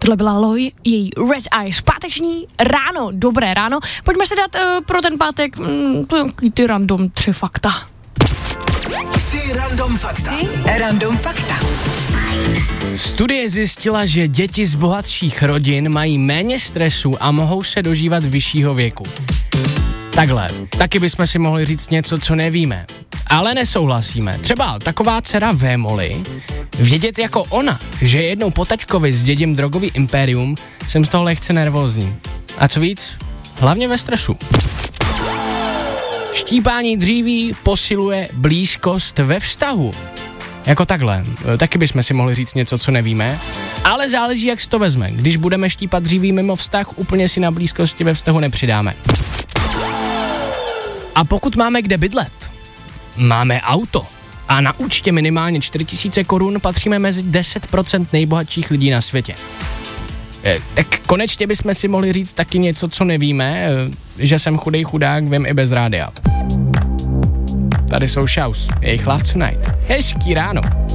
Tohle byla Loi, její Red Eyes. Páteční ráno, dobré ráno. Pojďme se dát pro ten pátek ty random 3 fakta. 3 random fakta. Studie zjistila, že děti z bohatších rodin mají méně stresu a mohou se dožívat vyššího věku. Takhle, taky bychom si mohli říct něco, co nevíme. Ale nesouhlasíme. Třeba taková dcera Vémoli, vědět jako ona, že jednou po taťkovi zdědím drogový impérium, jsem z toho lehce nervózní. A co víc? Hlavně ve stresu. Štípání dříví posiluje blízkost ve vztahu. Jako takhle. Taky bychom si mohli říct něco, co nevíme, ale záleží, jak si to vezme. Když budeme štípat dříví mimo vztah, úplně si na blízkosti ve vztahu nepřidáme. A pokud máme kde bydlet, máme auto a na účtě minimálně 4 000 korun, patříme mezi 10% nejbohatších lidí na světě. Tak konečně bychom si mohli říct taky něco, co nevíme, že jsem chudej chudák, vím i bez rádia. Tady jsou Shouse, jejich Love Tonight. Hezký ráno.